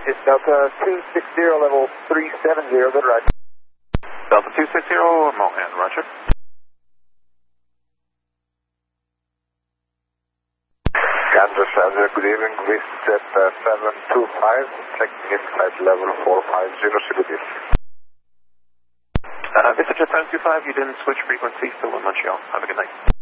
It's Delta 260, level 370, good roger. Delta 260, Mohan, roger. Kansas Center, good evening, VistaJet 725, checking in flight level 450, CBD. VistaJet 725, you didn't switch frequency, still in Montreal. Have a good night.